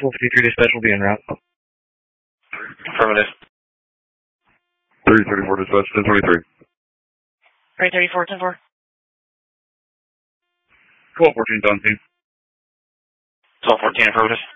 453 dispatch will be en route. Affirmative. 334 dispatch, 1023. 334, 10-4. 1214 on team. 1214, affirmative.